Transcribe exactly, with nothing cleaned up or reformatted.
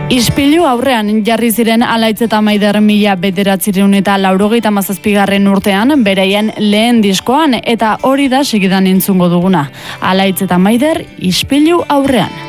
Ispilu aurrean jarri ziren Alaitz eta Maider mila bederatziehun eta laurogeita hamazazpigarren urtean beraien lehen diskoan, eta hori da segidan entzungo duguna. Alaitz eta Maider, Ispilu aurrean.